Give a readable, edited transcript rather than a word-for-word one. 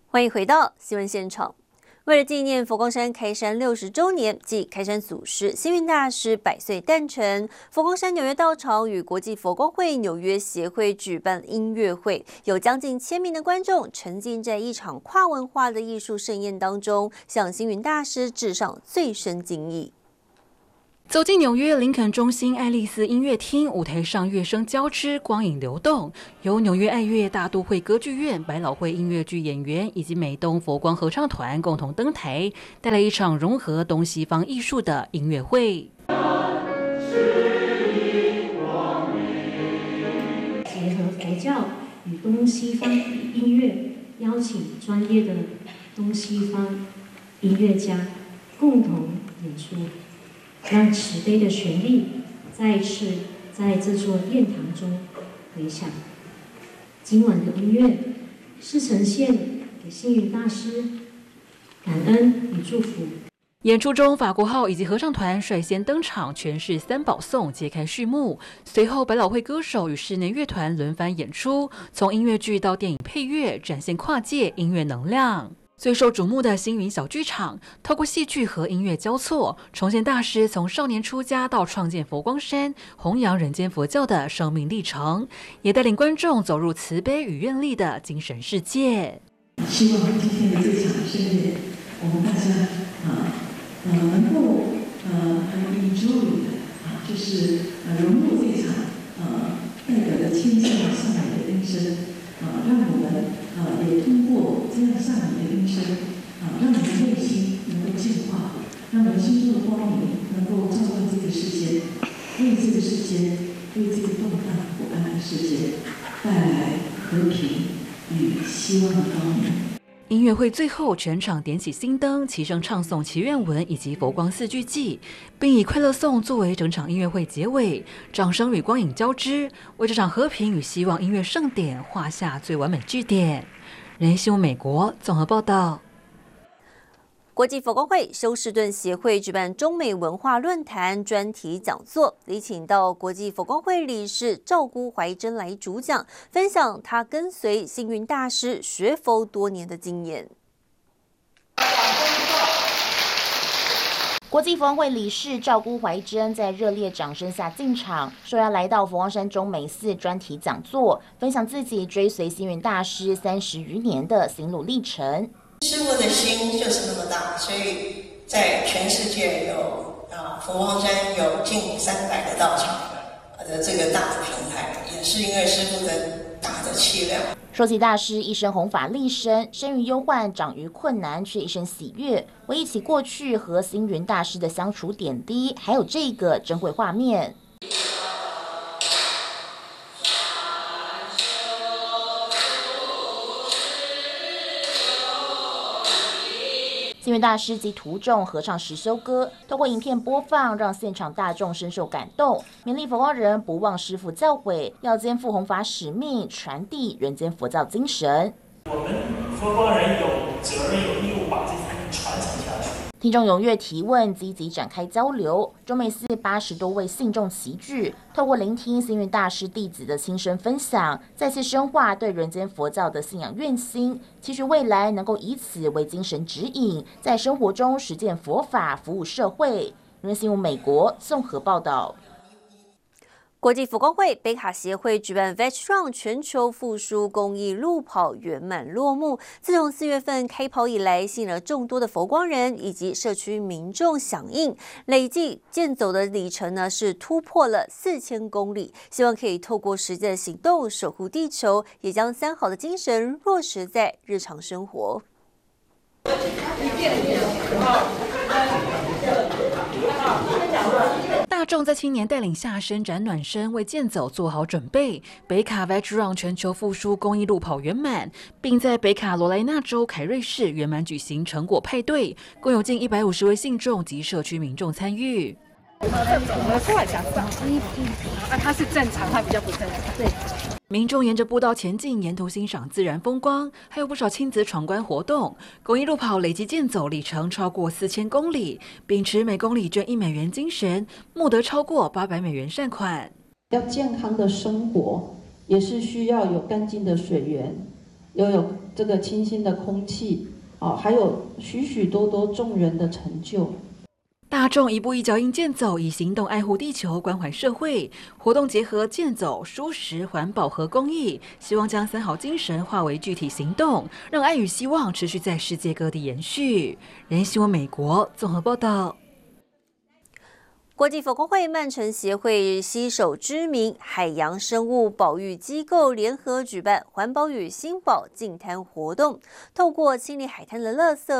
欢迎回到新闻现场。为了纪念佛光山开山60周年暨开山祖师星云大师100岁诞辰，佛光山纽约道场与国际佛光会纽约协会举办音乐会，有将近1000名的观众沉浸在一场跨文化的艺术盛宴当中，向星云大师致上最深敬意。 走进纽约林肯中心爱丽丝音乐厅，舞台上乐声交织，光影流动，由纽约爱乐大都会歌剧院、百老汇音乐剧演员以及美东佛光合唱团共同登台，带来一场融合东西方艺术的音乐会。 结合佛教与东西方音乐，邀请专业的东西方音乐家共同演出，让慈悲的旋律再一次在这座殿堂中回响。今晚的音乐是呈现给星云大师感恩与祝福。 演出中，法国号以及合唱团率先登场，诠释三宝颂，揭开序幕。随后，百老汇歌手与室内乐团轮番演出，从音乐剧到电影配乐，展现跨界音乐能量。最受瞩目的星云小剧场，透过戏剧和音乐交错，重现大师从少年出家到创建佛光山、弘扬人间佛教的生命历程，也带领观众走入慈悲与愿力的精神世界。 希望今天的这场盛宴，我们大家能够很 enjoy 的就是融入这场代表着天上上来的音声，让我们也通过这样上来的音声，让我们内心能够净化，让我们心中的光明能够照亮这个世界，为这个世界，为这个动荡不安的世界带来和平与希望的光明。 音乐会最后，全场点起心灯，齐声唱诵祈愿文以及佛光4句偈，并以快乐颂作为整场音乐会结尾。掌声与光影交织，为这场和平与希望音乐盛典画下最完美句点。人新闻美国综合报道。 国际佛光会休士顿协会举办中美文化论坛专题讲座，礼请到国际佛光会理事赵姑怀珍来主讲，分享他跟随星云大师学佛多年的经验。 国际佛光会理事赵姑怀珍在热烈掌声下进场，受邀来到佛光山中美寺专题讲座，分享自己追随星云大师30余年的心路历程。 师父的心就是那么大，所以在全世界有佛光山有近300个道场的这个大的平台，也是因为师父的大的气量。 说起大师一生弘法立身，生于忧患，长于困难，却一生喜悦。回忆起过去和星云大师的相处点滴，还有这个珍贵画面。星云大师及徒众合唱实修歌，透过影片播放，让现场大众深受感动，勉励佛光人不忘师父教诲，要肩负弘法使命，传递人间佛教精神。 我们佛光人有责任、有义务把这才能传承下去。 听众踊跃提问，积极展开交流。中美寺80多位信众齐聚，透过聆听星云大师弟子的亲身分享，再次深化对人间佛教的信仰愿心，期许未来能够以此为精神指引，在生活中实践佛法，服务社会。人新闻美国综合报道。 国际佛光会北卡协会举办 VETRUN 全球复苏公益路跑圆满落幕。自从4月份开跑以来，吸引了众多的佛光人以及社区民众响应，累计健走的里程呢是突破了4000公里。希望可以透过实际的行动守护地球，也将3好的精神落实在日常生活。 大众在青年带领下伸展暖身，为健走做好准备。北卡 VETRUN 全球复苏公益路跑圆满，并在北卡罗来纳州凯瑞市圆满举行成果派对，共有近150位信众及社区民众参与。 我们过来想它是正常，它比较不正常。对。 民众沿着步道前进，沿途欣赏自然风光，还有不少亲子闯关活动。公益路跑累计健走里程超过4000公里，秉持每公里捐1美元精神，募得超过800美元善款。 要健康的生活，也是需要有干净的水源， 又有这个清新的空气，还有许许多多众人的成就。 大众一步一脚印健走，以行动爱护地球、关怀社会。活动结合健走、蔬食、环保和公益，希望将三好精神化为具体行动，让爱与希望持续在世界各地延续。人新闻美国综合报道。 国际佛光会曼城协会携手知名海洋生物保育机构联合举办环保与新保净滩活动，透过清理海滩的垃圾。